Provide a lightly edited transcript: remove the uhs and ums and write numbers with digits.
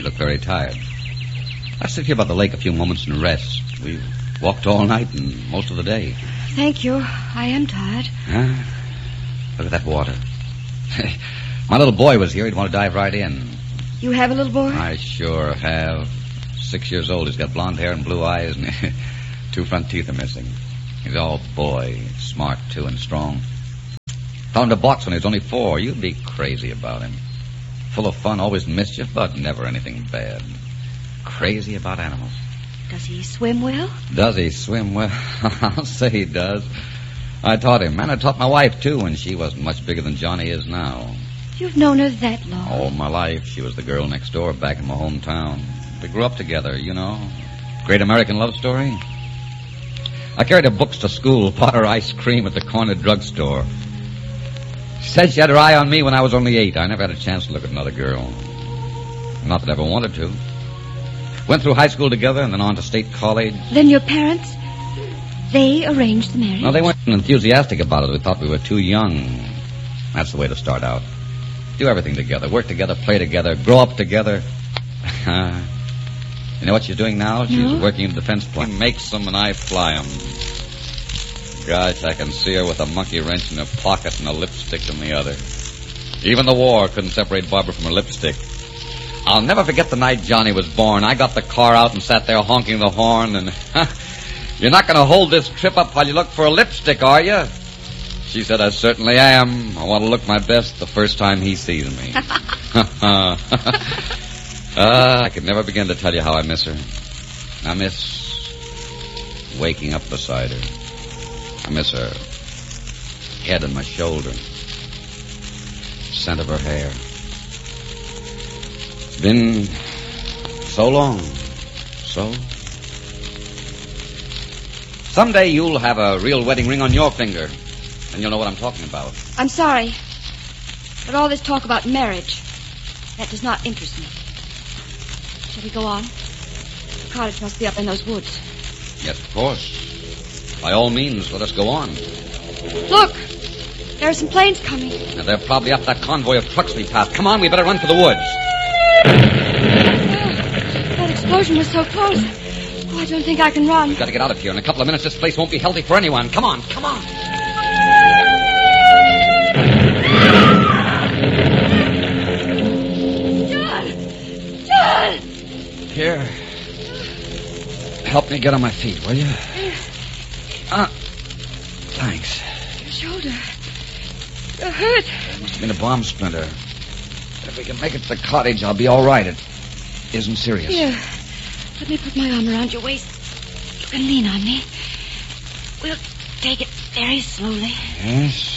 look very tired. Let's sit here by the lake a few moments and rest. We've walked all night and most of the day. Thank you. I am tired. Huh? Look at that water. My little boy was here. He'd want to dive right in. You have a little boy? I sure have. 6 years old. He's got blonde hair and blue eyes, and 2 front teeth are missing. He's all boy. Smart, too, and strong. Found him to box when he was only 4. You'd be crazy about him. Full of fun, always mischief, but never anything bad. Crazy about animals. Does he swim well? Does he swim well? I'll say he does. I taught him, and I taught my wife, too, when she wasn't much bigger than Johnny is now. You've known her that long? All my life. She was the girl next door back in my hometown. We grew up together, you know. Great American love story. I carried her books to school, bought her ice cream at the corner drugstore. She said she had her eye on me when I was only 8. I never had a chance to look at another girl. Not that I ever wanted to. Went through high school together and then on to state college. Then your parents, they arranged the marriage? No, they weren't enthusiastic about it. They thought we were too young. That's the way to start out. Do everything together. Work together, play together, grow up together. You know what she's doing now? She's working in defense plane. Makes them and I fly them. Gosh, I can see her with a monkey wrench in her pocket and a lipstick in the other. Even the war couldn't separate Barbara from her lipstick. I'll never forget the night Johnny was born. I got the car out and sat there honking the horn and... You're not going to hold this trip up while you look for a lipstick, are you? She said, I certainly am. I want to look my best the first time he sees me. I could never begin to tell you how I miss her. I miss waking up beside her. I miss her head on my shoulder. Scent of her hair. It's been so long. So? Someday you'll have a real wedding ring on your finger, and you'll know what I'm talking about. I'm sorry, but all this talk about marriage, that does not interest me. Shall we go on? The cottage must be up in those woods. Yes, of course. By all means, let us go on. Look! There are some planes coming. Now, they're probably up that convoy of trucks we passed. Come on, we better run for the woods. That explosion was so close. Oh, I don't think I can run. We've got to get out of here. In a couple of minutes, this place won't be healthy for anyone. Come on, come on. John! Here. Help me get on my feet, will you? Thanks. Your shoulder. You're hurt. Must have been a bomb splinter. If we can make it to the cottage, I'll be all right. It isn't serious. Here. Let me put my arm around your waist. You can lean on me. We'll take it very slowly. Yes?